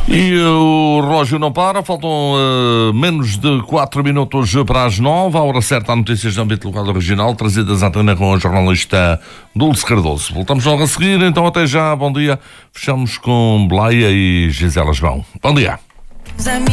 E o relógio não para, faltam menos de 4 minutos para as 9, a hora certa, há notícias de âmbito local e regional, trazidas à antena com a jornalista Dulce Cardoso. Voltamos logo a seguir, então até já, bom dia. Fechamos com Blaia e Gisela João. Bom dia.